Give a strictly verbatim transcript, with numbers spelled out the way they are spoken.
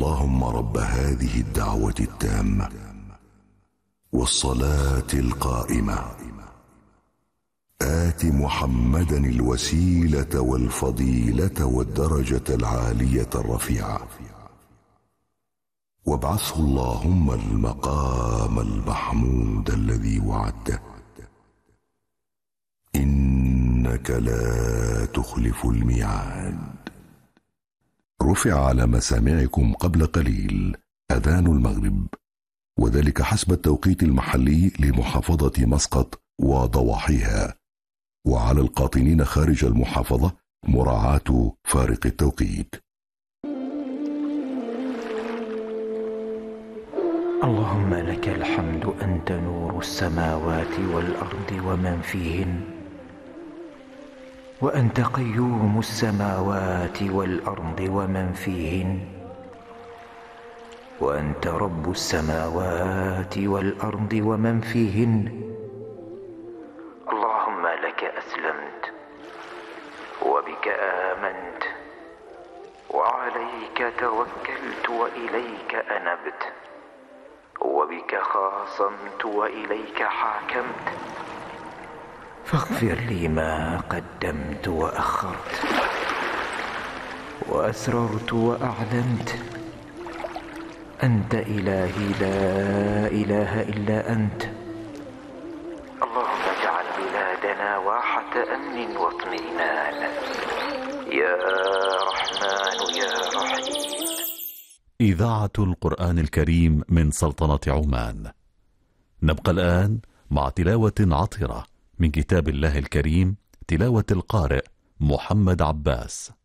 اللهم رب هذه الدعوة التامة والصلاة القائمة آت محمدا الوسيلة والفضيلة والدرجة العالية الرفيعة وابعثه اللهم المقام المحمود الذي وعدته إنك لا تخلف الميعاد. رفع على مسامعكم قبل قليل أذان المغرب، وذلك حسب التوقيت المحلي لمحافظة مسقط وضواحيها، وعلى القاطنين خارج المحافظة مراعاة فارق التوقيت. اللهم لك الحمد، أنت نور السماوات والأرض ومن فيهن، وأنت قيوم السماوات والأرض ومن فيهن، وأنت رب السماوات والأرض ومن فيهن. اللهم لك أسلمت وبك آمنت وعليك توكلت وإليك أنبت وبك خاصمت وإليك حاكمت، فاغفر لي ما قدمت وأخرت وأسررت وأعلنت. أنت إلهي لا إله إلا أنت. اللهم اجعل بلادنا واحة أمن واطمئنان يا رحمن يا رحيم. إذاعة القرآن الكريم من سلطنة عمان. نبقى الآن مع تلاوة عطرة من كتاب الله الكريم، تلاوة القارئ محمد عباس.